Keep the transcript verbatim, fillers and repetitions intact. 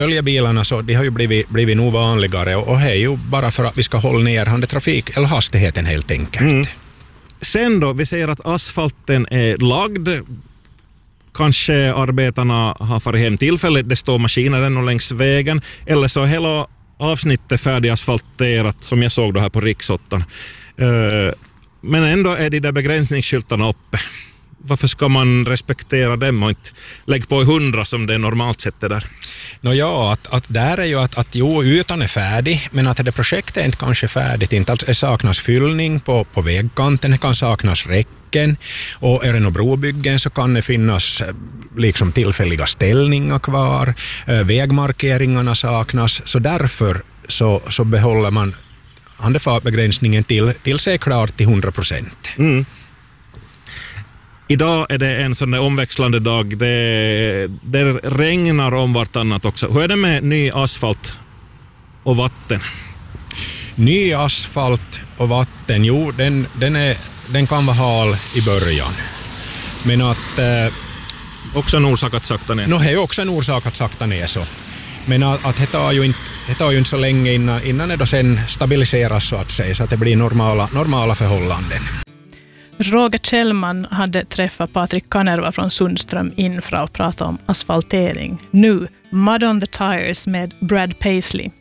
Oljebilarna så de har ju blivit, blivit nog vanligare och, och det är ju bara för att vi ska hålla ner trafik eller hastigheten helt enkelt. Mm. Sen då, vi säger att asfalten är lagd. Kanske arbetarna har farit hem tillfälligt, det står maskiner ännu längs vägen, eller så hela avsnittet färdigasfalterat som jag såg då här på riksåttan. Men ändå är de där begränsningsskyltarna uppe. Varför ska man respektera dem och inte lägga på hundra som det är normalt sett det där? Nå ja, att, att där är ju att, att jo, ytan är färdig, men att det projektet är inte kanske färdigt. Inte alls, det saknas fyllning på, på vägkanten, det kan saknas räcken, och är det några brobyggen så kan det finnas liksom tillfälliga ställningar kvar, vägmarkeringarna saknas, så därför så, så behåller man handefartbegränsningen till, till sig klart till hundra procent. Mm. Idag är det en sån där omväxlande dag. Det, det regnar om vartannat också. Hur är det med ny asfalt och vatten? Ny asfalt och vatten, jo, den, den, är, den kan vara hal i början. Men att... Eh, också en orsak att sakta ner? No, det är också en orsak att sakta ner så. Men att, att det, tar ju inte, det tar ju inte så länge innan, innan det då sen stabiliseras så att säga, så att det blir normala, normala förhållanden. Roger Kjellman hade träffat Patrik Kanerva från Sundström Infra och pratat om asfaltering. Nu, Mud on the Tires med Brad Paisley.